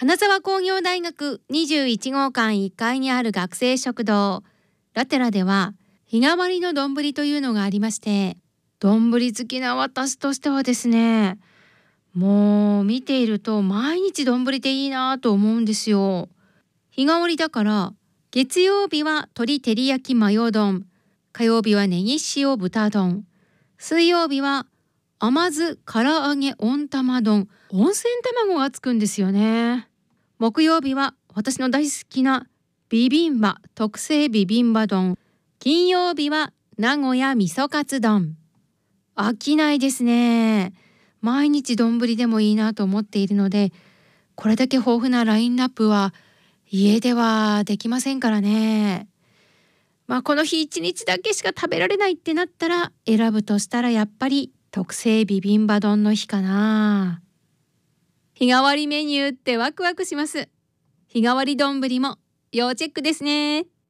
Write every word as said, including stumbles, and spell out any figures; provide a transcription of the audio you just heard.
金沢工業大学にじゅういち号館いっかいにある学生食堂ラテラでは日替わりの丼というのがありまして、丼好きな私としてはですね、もう見ていると毎日丼でいいなと思うんですよ。日替わりだから月曜日は鶏照り焼きマヨ丼、火曜日はネギ塩豚丼、水曜日は甘酢唐揚げ温玉丼、温泉卵がつくんですよね。木曜日は私の大好きなビビンバ特製ビビンバ丼、金曜日は名古屋味噌カツ丼。飽きないですね。毎日丼でもいいなと思っているので、これだけ豊富なラインナップは家ではできませんからね。まあこの日一日だけしか食べられないってなったら、選ぶとしたらやっぱり特製ビビンバ丼の日かな。日替わりメニューってワクワクします。日替わり丼も要チェックですね。